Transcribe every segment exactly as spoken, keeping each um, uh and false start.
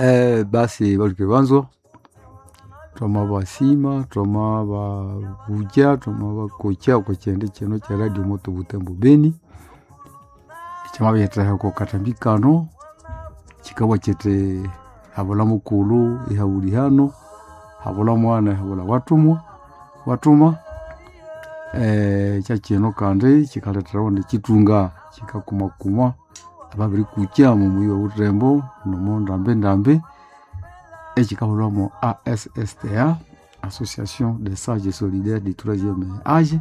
Eh, basi balikebanzo twama basima twama babuja twama bakocha kwa chende kino cha radio moto Butembo Beni chama byetera ko katambikano kikaba chete habula mukulu ihabuli hano habula mwana habula watumwa watuma eh cha kino kandi kikaletera wonde kitunga kikakuma kuma ababiri kucha mu muyo utembo no monda mbendambe ekikabulwamo A S S T A, Association des Sages Solidaires du troisième âge.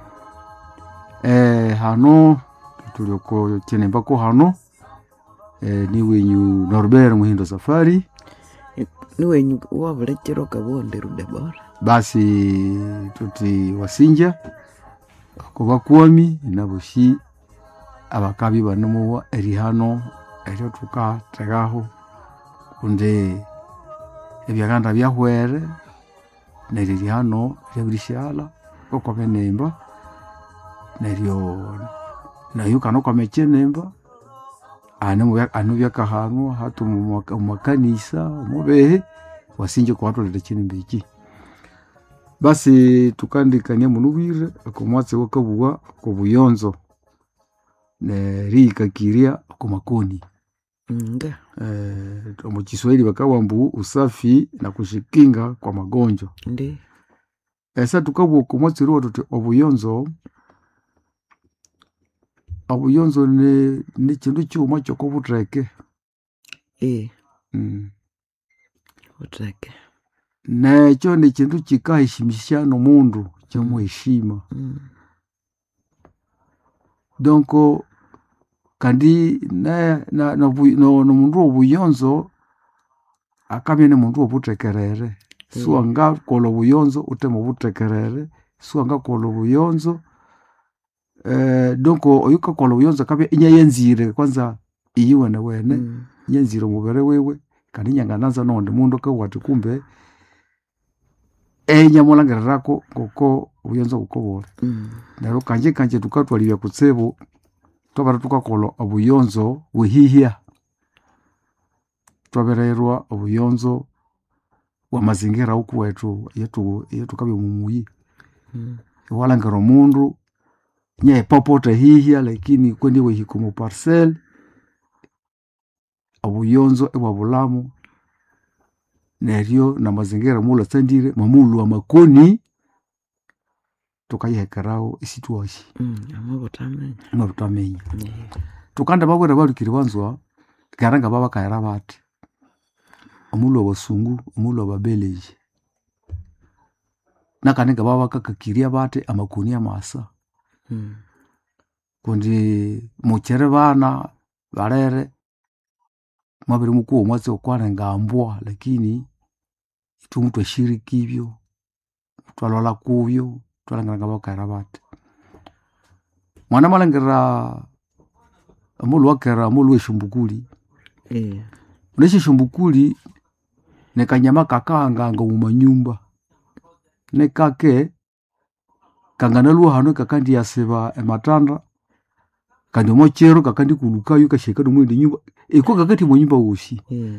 Eh hano tulioko chenemba ko hano eh ni wenyu Norbert Muhindo Safari ni wenyu waburekero kabonde Rudebora. Basi tuti wasinja kuba kwami nabushi abakabi banemu eri hano ero tuka tagaho kunde ebyaganda byahwere neriri hano byabishala kokwa benemba neryo nayuka no kwameche nemba ane mu anu byakahano hatu mu makanisa mubehe wasinje kwa watu lete mbiki. Basi tukandikania munubire akomwatse wakabuwa ko buyonzo nerika kiria ko makoni nga eh mu Kiswahili bakawambu usafi na kushikinga kwa magonjwa ndi esa tukabu kumwatse ro tuti obuyonzo obuyonzo ne ni kintu cyuma cyo kubutreke eh mm utreke ne cyo ni kintu kikahishimisha no mundu cyo muheshima mm. Donc kandi na na no no mundu obuyonzo akabye ne mundu obutekerere mm. Suanga kolo buyonzo utemo butekerere suanga kolo buyonzo eh donc oyuka kolo buyonzo akabye inyayenzire kwanza iyiwe na wene mm. Nyenzire mubere wewe kandi nyangananza nonde mundu ka wati kumbe enya mulangerako koko buyonzo ukobora mm. Nero kanje kanje tukatwalibya kutsebo twabara tukakolo obuyonzo wehihia twabererwa obuyonzo wa mazingira huku wetu yetu yetu kabye mumuyi mm. Walangero mundu nye popote hihia lakini kwendi wehikumu parcel obuyonzo ebwabulamu neryo na mazingira mula sandire mamulu wa makoni tukayekarao isituashi mm amabutamenya amabutamenya yeah. Tukanda bagwera barukiri banzwa garanga baba kaira bati omulu wasungu omulu wabeleji nakanega baba kakakiria bati amakoni amasa mm. Kundi muchere bana barere mabiri muko mwatse okwana ngambwa lakini itumutu ashiriki ibyo twalola kubyo twalanganga bakaira bati mwana malangera amulu wakera amulu weshumbukuli eh uneshe shumbukuli ne kanyama kakanga nga mu manyumba ne kake kangana luwa hano kakandi yaseba ematanda kandi mochero kakandi kulukayo kasheka no mwindi nyumba eko kakati mu nyumba ushi yeah.